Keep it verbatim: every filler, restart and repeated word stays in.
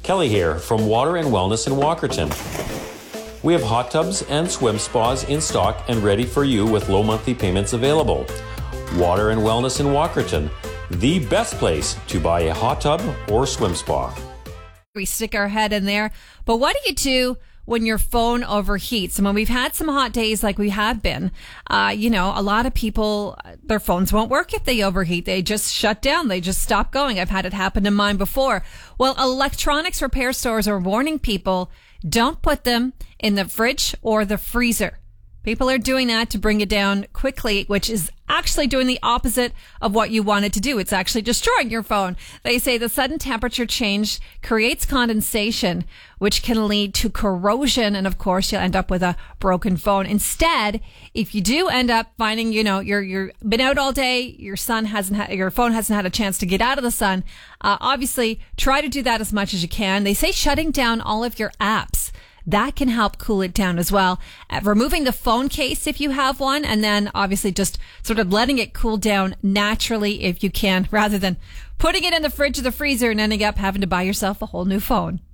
Kelly here from Water and Wellness in Walkerton. We have hot tubs and swim spas in stock and ready for you with low monthly payments available. Water and Wellness in Walkerton, the best place to buy a hot tub or swim spa. We stick our head in there, but what do you do when your phone overheats? And when we've had some hot days like we have been, uh, you know, a lot of people, their phones won't work if they overheat. They just shut down. They just stop going. I've had it happen to mine before. Well, electronics repair stores are warning people, don't put them in the fridge or the freezer. People are doing that to bring it down quickly, which is actually doing the opposite of what you want it to do. It's actually destroying your phone. They say the sudden temperature change creates condensation, which can lead to corrosion. And of course, you'll end up with a broken phone. Instead, if you do end up finding, you know, you're, you're been out all day, your son hasn't had, your phone hasn't had a chance to get out of the sun. Uh, obviously try to do that as much as you can. They say shutting down all of your apps, that can help cool it down as well. Uh, removing the phone case if you have one, and then obviously just sort of letting it cool down naturally if you can, rather than putting it in the fridge or the freezer and ending up having to buy yourself a whole new phone.